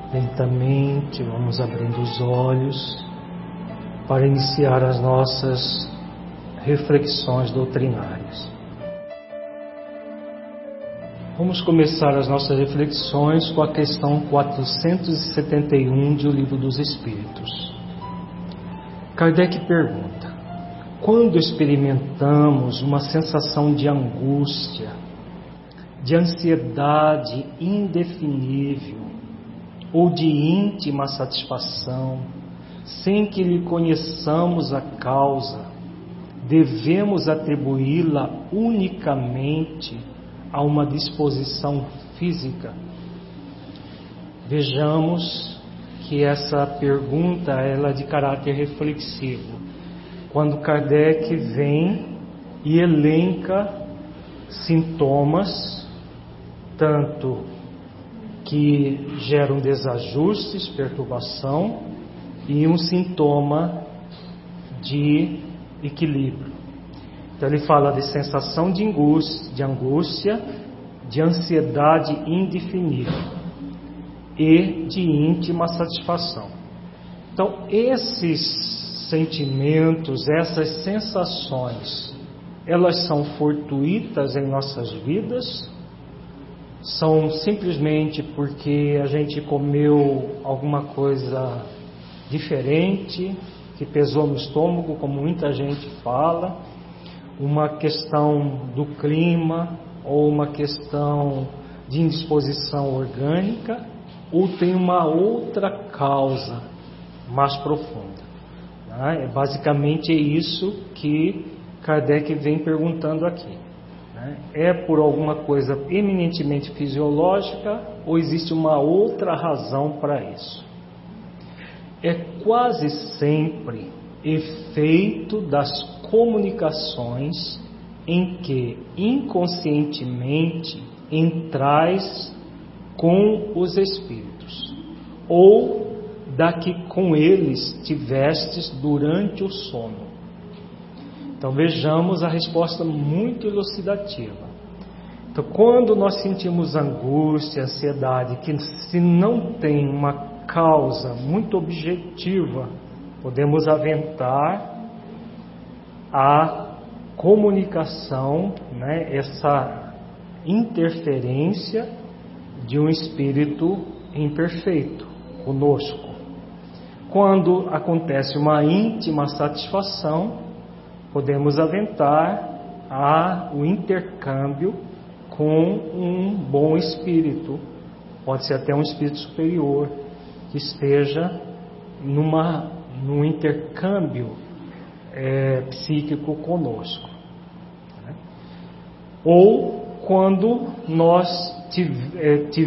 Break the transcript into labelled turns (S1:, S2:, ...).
S1: Lentamente vamos abrindo os olhos para iniciar as nossas reflexões doutrinárias. Vamos começar as nossas reflexões com a questão 471 de O Livro dos Espíritos. Kardec pergunta: quando experimentamos uma sensação de angústia, de ansiedade indefinível ou de íntima satisfação, sem que lhe conheçamos a causa, devemos atribuí-la unicamente a uma disposição física? Vejamos que essa pergunta ela é de caráter reflexivo. Quando Kardec vem e elenca sintomas, tanto que geram desajustes, perturbação, e um sintoma de equilíbrio. Então ele fala de sensação de angústia, de ansiedade indefinível e de íntima satisfação. Então esses sentimentos, essas sensações, elas são fortuitas em nossas vidas? São simplesmente porque a gente comeu alguma coisa diferente, que pesou no estômago, como muita gente fala, uma questão do clima ou uma questão de indisposição orgânica, ou tem uma outra causa mais profunda? Basicamente é isso que Kardec vem perguntando aqui. É por alguma coisa eminentemente fisiológica ou existe uma outra razão para isso? É quase sempre efeito das comunicações em que inconscientemente entrais com os espíritos, ou da que com eles tivestes durante o sono. Então vejamos a resposta muito elucidativa. Então, quando nós sentimos angústia, ansiedade, que se não tem uma causa muito objetiva, podemos aventar a comunicação, essa interferência de um espírito imperfeito conosco. Quando acontece uma íntima satisfação, podemos aventar o intercâmbio com um bom espírito, pode ser até um espírito superior, que esteja num intercâmbio psíquico conosco. Ou quando nós